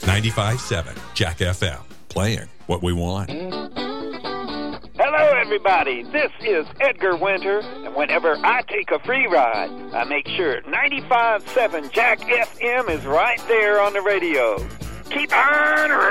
95.7 Jack FM. Playing what we want. Hello, everybody. This is Edgar Winter, and whenever I take a free ride, I make sure 95.7 Jack FM is right there on the radio. Keep on